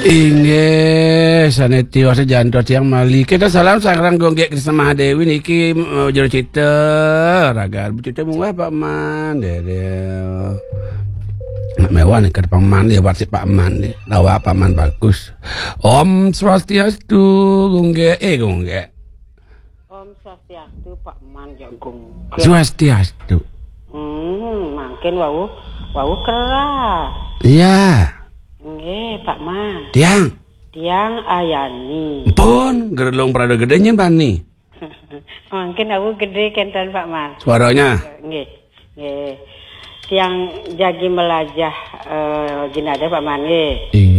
Inggih, saneti wasa jantos yang mali. Kita salam sareng gonggek Krisna Mahadewi niki jero cita raga cita mungah Pak Man. Nak mewah nih ke Paman dia buat si Pak Man nih. Lawa Pak Man bagus. Om Swastiastu gonggek gonggek. Om Swastiastu Pak Man jagung. Swastiastu. Makin wau keras. Iya. Nggih, Pak Man. Tiang Ayani. Pun, gerelong prada gedenya bani. Mungkin aku gede kentan Pak Man. Suaranya? Nggih. Tiang jagi melajah jenazah Pak Man nggih.